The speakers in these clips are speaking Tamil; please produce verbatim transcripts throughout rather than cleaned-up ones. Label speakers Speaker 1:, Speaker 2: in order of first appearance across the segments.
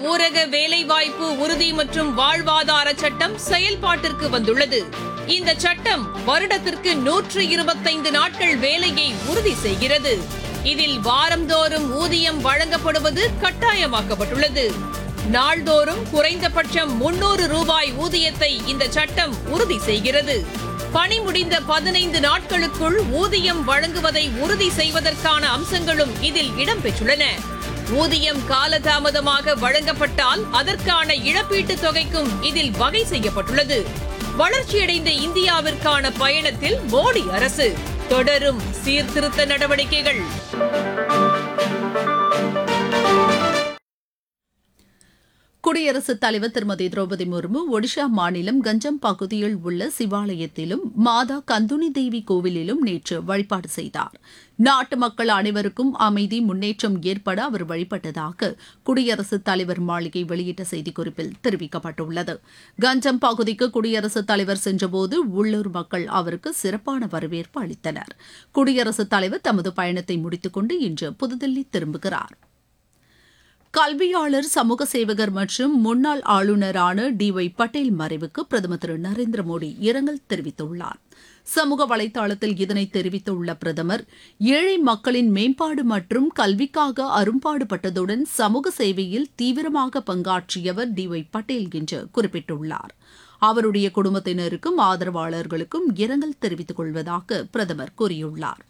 Speaker 1: ஊரக வேலைவாய்ப்பு உறுதி மற்றும் வாழ்வாதார சட்டம் செயல்பாட்டிற்கு வந்துள்ளது. இந்த சட்டம் வருடத்திற்கு நூற்று இருபத்தைந்து நாட்கள் வேலையை உறுதி செய்கிறது. இதில் வாரந்தோறும் ஊதியம் வழங்கப்படுவது கட்டாயமாக்கப்பட்டுள்ளது. நாள்தோறும் குறைந்தபட்சம் முன்னூறு ரூபாய் ஊதியத்தை இந்த சட்டம் உறுதி செய்கிறது. பணி முடிந்த பதினைந்து நாட்களுக்குள் ஊதியம் வழங்குவதை உறுதி செய்வதற்கான அம்சங்களும் இதில் இடம்பெற்றுள்ளன. ஊதியம் காலதாமதமாக வழங்கப்பட்டால் அதற்கான இழப்பீட்டுத் தொகைக்கும் இதில் வகை செய்யப்பட்டுள்ளது. வளர்ச்சியடைந்த இந்தியாவிற்கான பயணத்தில் மோடி அரசு தொடரும் சீர்திருத்த நடவடிக்கைகள்.
Speaker 2: குடியரசுத் தலைவர் திருமதி திரௌபதி முர்மு ஒடிஷா மாநிலம் கஞ்சம் பகுதியில் உள்ள சிவாலயத்திலும் மாதா கந்துனி தேவி கோவிலிலும் நேற்று வழிபாடு செய்தார். நாட்டு மக்கள் அனைவருக்கும் அமைதி முன்னேற்றம் ஏற்பட அவர் வழிபட்டதாக குடியரசுத் தலைவர் மாளிகை வெளியிட்ட செய்திக்குறிப்பில் தெரிவிக்கப்பட்டுள்ளது. கஞ்சம் பகுதிக்கு குடியரசுத் தலைவர் சென்றபோது உள்ளூர் மக்கள் அவருக்கு சிறப்பான வரவேற்பு அளித்தனர். குடியரசுத் தலைவர் தமது பயணத்தை முடித்துக்கொண்டு இன்று புதுதில்லி திரும்புகிறார். கல்வியாளர், சமூக சேவகர் மற்றும் முன்னாள் ஆளுநரான டி ஒய் பட்டேல் மறைவுக்கு பிரதமர் திரு நரேந்திர மோடி இரங்கல் தெரிவித்துள்ளார். சமூக வலைதளத்தில் இதனை தெரிவித்துள்ள பிரதமர், ஏழை மக்களின் மேம்பாடு மற்றும் கல்விக்காக அரும்பாடுபட்டதுடன் சமூக சேவையில் தீவிரமாக பங்காற்றியவர் டி ஒய் பட்டேல் என்று குறிப்பிட்டுள்ளார். அவருடைய குடும்பத்தினருக்கும் ஆதரவாளர்களுக்கும் இரங்கல் தெரிவித்துக் கொள்வதாக பிரதமர் கூறியுள்ளார்.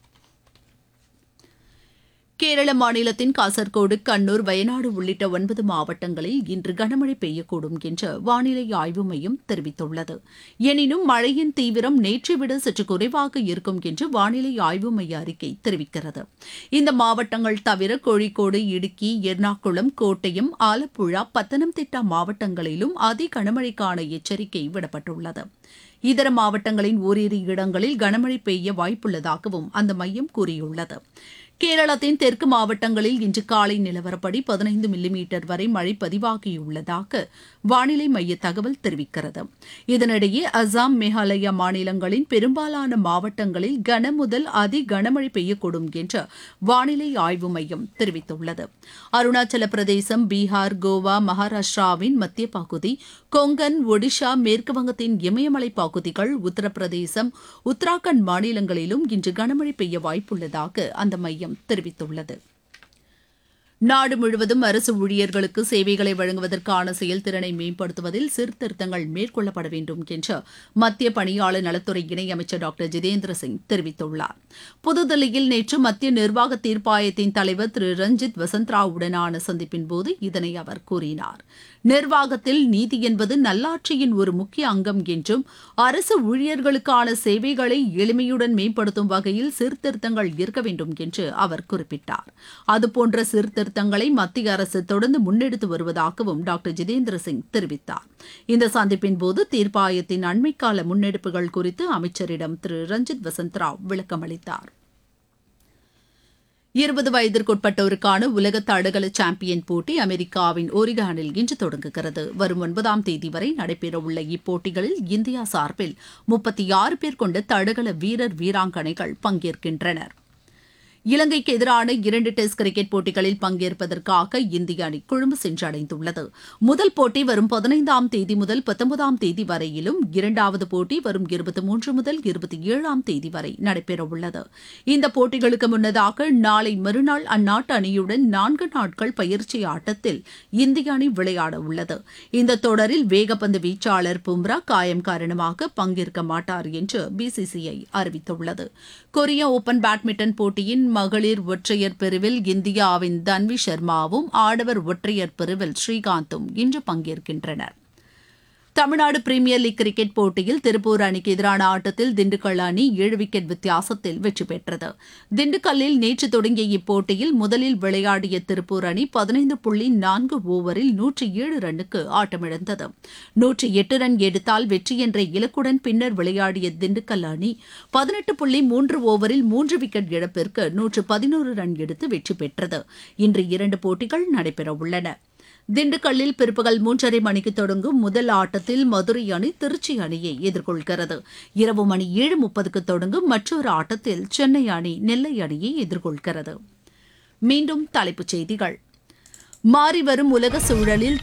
Speaker 2: கேரள மாநிலத்தின் காசர்கோடு, கண்ணூர், வயநாடு உள்ளிட்ட ஒன்பது மாவட்டங்களில் இன்று கனமழை பெய்யக்கூடும் என்று வானிலை ஆய்வு மையம் தெரிவித்துள்ளது. எனினும் மழையின் தீவிரம் நேற்றை விட சற்று குறைவாக இருக்கும் என்று வானிலை ஆய்வு மைய அறிக்கை தெரிவிக்கிறது. இந்த மாவட்டங்கள் தவிர கோழிக்கோடு, இடுக்கி, எர்ணாகுளம், கோட்டயம், ஆலப்புழா, பத்தனம்திட்டா மாவட்டங்களிலும் அதி கனமழைக்கான எச்சரிக்கை விடப்பட்டுள்ளது. இதர மாவட்டங்களின் ஓரிரு இடங்களில் கனமழை பெய்ய வாய்ப்புள்ளதாகவும் அந்த மையம் கூறியுள்ளது. கேரளத்தின் தெற்கு மாவட்டங்களில் இன்று காலை நிலவரப்படி பதினைந்து மில்லிமீட்டர் வரை மழை பதிவாகியுள்ளதாக வானிலை மைய தகவல் தெரிவிக்கிறது. இதனிடையே அசாம், மேகாலயா மாநிலங்களின் பெரும்பாலான மாவட்டங்களில் கன முதல் அதி கனமழை பெய்யக்கூடும் என்று வானிலை ஆய்வு மையம் தெரிவித்துள்ளது. அருணாச்சல பிரதேசம், பீகார், கோவா, மகாராஷ்டிராவின் மத்திய பகுதி, கொங்கன், ஒடிஷா, மேற்குவங்கத்தின் இமயமலை பகுதிகள், உத்தரப்பிரதேசம், உத்தராகண்ட் மாநிலங்களிலும் இன்று கனமழை பெய்ய வாய்ப்புள்ளதாக அந்த மையம் தெரிவித்துள்ளது. நாடு முழுவதும் அரசு ஊழியர்களுக்கு சேவைகளை வழங்குவதற்கான செயல்திறனை மேம்படுத்துவதில் சீர்திருத்தங்கள் மேற்கொள்ளப்பட வேண்டும் என்று மத்திய பணியாளர் நலத்துறை இணையமைச்சர் டாக்டர் ஜிதேந்திர சிங் தெரிவித்துள்ளார். புதுதில்லியில் நேற்று மத்திய நிர்வாக தீர்ப்பாயத்தின் தலைவர் திரு ரஞ்சித் வசந்த்ராவுடனான சந்திப்பின்போது இதனை அவர் கூறினார். நிர்வாகத்தில் நீதி என்பது நல்லாட்சியின் ஒரு முக்கிய அங்கம் என்றும் அரசு ஊழியர்களுக்கான சேவைகளை எளிமையுடன் மேம்படுத்தும் வகையில் சீர்திருத்தங்கள் இருக்க வேண்டும் என்று அவர் குறிப்பிட்டார். அதுபோன்ற சீர்திருத்த தங்களை மத்திய அரசு தொடர்ந்து முன்னெடுத்து வருவதாகவும் டாக்டர் ஜிதேந்திர சிங் தெரிவித்தார். இந்த சந்திப்பின் போது தீர்ப்பாயத்தின் அண்மைக்கால முன்னெடுப்புகள் குறித்து அமைச்சரிடம் திரு ரஞ்சித் வசந்த்ராவ் விளக்கம் அளித்தார். இருபது வயதிற்குட்பட்டோருக்கான உலக தடகள சாம்பியன் போட்டி அமெரிக்காவின் ஓரிகானில் இன்று தொடங்குகிறது. வரும் ஒன்பதாம் தேதி வரை நடைபெறவுள்ள இப்போட்டிகளில் இந்தியா சார்பில் முப்பத்தி ஆறு பேர் கொண்ட தடகள வீரர் வீராங்கனைகள் பங்கேற்கின்றனர். இலங்கைக்கு எதிரான இரண்டு டெஸ்ட் கிரிக்கெட் போட்டிகளில் பங்கேற்பதற்காக இந்திய அணி கொழும்பு சென்றடைந்துள்ளது. முதல் போட்டி வரும் பதினைந்தாம் தேதி முதல் பத்தொன்பதாம் தேதி வரையிலும், இரண்டாவது போட்டி வரும் இருபத்தி மூன்று முதல் இருபத்தி ஏழாம் தேதி வரை நடைபெறவுள்ளது. இந்த போட்டிகளுக்கு முன்னதாக நாளை மறுநாள் அந்நாட்டு அணியுடன் நான்கு நாட்கள் பயிற்சி ஆட்டத்தில் இந்திய அணி விளையாட உள்ளது. இந்த தொடரில் வேகப்பந்து வீச்சாளர் பும்ரா காயம் காரணமாக பங்கேற்க மாட்டார் என்று பிசிசிஐ அறிவித்துள்ளது. கொரிய ஓபன் பேட்மிண்டன் போட்டியின் மகளிர் ஒற்றையர் பிரிவில் இந்தியாவின் தன்வி சர்மாவும், ஆடவர் ஒற்றையர் பிரிவில் ஸ்ரீகாந்தும் இன்று பங்கேற்கின்றனர். தமிழ்நாடு பிரீமியர் லீக் கிரிக்கெட் போட்டியில் திருப்பூர் அணிக்கு எதிரான ஆட்டத்தில் திண்டுக்கல் அணி ஏழு விக்கெட் வித்தியாசத்தில் வெற்றி பெற்றது. திண்டுக்கல்லில் நேற்று தொடங்கிய இப்போட்டியில் முதலில் விளையாடிய திருப்பூர் அணி பதினைந்து புள்ளி நான்கு ஓவரில் நூற்றி ஏழு ரன்னுக்கு ஆட்டமிழந்தது. நூற்றி எட்டு ரன் எடுத்தால் வெற்றி என்ற இலக்குடன் பின்னர் விளையாடிய திண்டுக்கல் அணி பதினெட்டு புள்ளி மூன்று ஓவரில் மூன்று விக்கெட் இழப்பிற்கு நூற்று பதினோரு ரன் எடுத்து வெற்றி பெற்றது. இன்று இரண்டு போட்டிகள் நடைபெறவுள்ளன. திண்டுக்கல்லில் பிற்பகல் மூன்றரை மணிக்கு தொடங்கும் முதல் ஆட்டத்தில் மதுரை அணி திருச்சி அணியை எதிர்கொள்கிறது. இரவு மணி ஏழு முப்பதுக்கு தொடங்கும் மற்றொரு ஆட்டத்தில் சென்னை அணி நெல்லை அணியை எதிர்கொள்கிறது. மீண்டும் தலைப்புச் செய்திகள். மாறிவரும் உலக சூழலில்